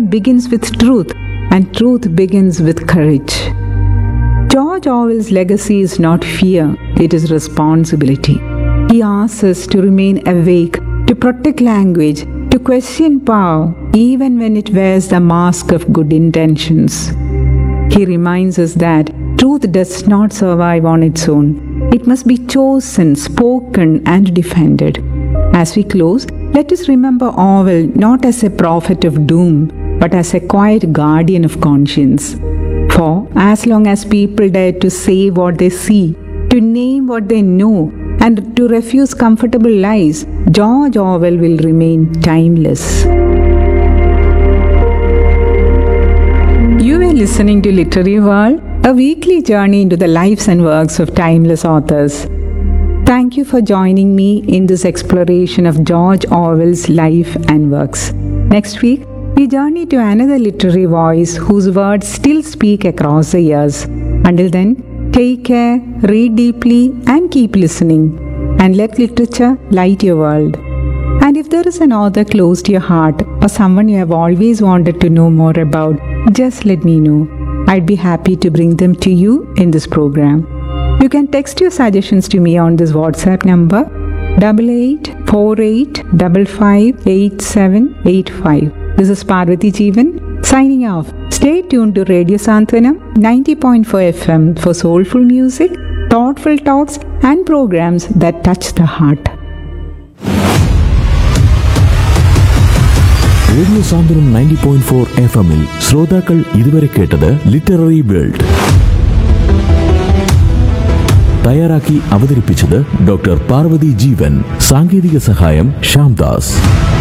begins with truth, and truth begins with courage. George Orwell's legacy is not fear, it is responsibility. He asks us to remain awake, to protect language, to question power, even when it wears the mask of good intentions. He reminds us that truth does not survive on its own. It must be chosen, spoken, and defended. As we close, let us remember Orwell not as a prophet of doom, but as a quiet guardian of conscience. For as long as people dare to say what they see, to name what they know, and to refuse comfortable lies, George Orwell will remain timeless. You are listening to Literary World, a weekly journey into the lives and works of timeless authors. Thank you for joining me in this exploration of George Orwell's life and works. Next week, we journey to another literary voice whose words still speak across the years. Until then, take care, read deeply, and keep listening. And let literature light your world. And if there is an author close to your heart or someone you have always wanted to know more about, just let me know. I'd be happy to bring them to you in this program. You can text your suggestions to me on this WhatsApp number 8848558785. This is Parvati Jeevan signing off. Stay tuned to Radio Santwanam 90.4 FM for soulful music, thoughtful talks, and programs that touch the heart. Radio സാന്ത്വനം 90.4 FM-ൽ ശ്രോതാക്കൾ ഇതുവരെ കേട്ടത് literary world. തയ്യാറാക്കി അവതരിപ്പിച്ചത് doctor Parvathi ജീവൻ. സാങ്കേതിക സഹായം ശ്യാംദാസ്.